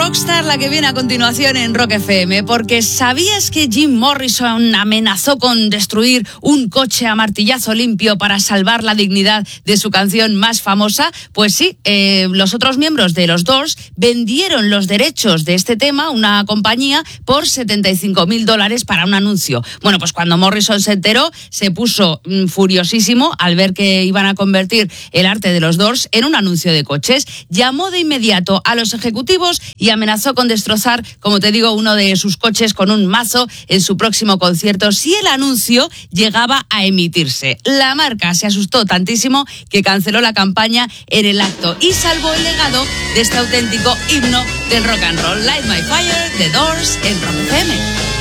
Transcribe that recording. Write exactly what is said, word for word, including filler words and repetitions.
rockstar la que viene a continuación en Rock F M, porque ¿sabías que Jim Morrison amenazó con destruir un coche a martillazo limpio para salvar la dignidad de su canción más famosa? Pues sí, eh, los otros miembros de los Doors vendieron los derechos de este tema a una compañía por setenta y cinco mil dólares para un anuncio. Bueno, pues cuando Morrison se enteró, se puso mm, furiosísimo al ver que iban a convertir el arte de los Doors en un anuncio de coches. Llamó de inmediato a los ejecutivos y amenazó con destrozar, como te digo, uno de sus coches con un mazo en su próximo concierto si el anuncio llegaba a emitirse. La marca se asustó tantísimo que canceló la campaña en el acto y salvó el legado de este auténtico himno del rock and roll. Light My Fire, The Doors, en Rock F M.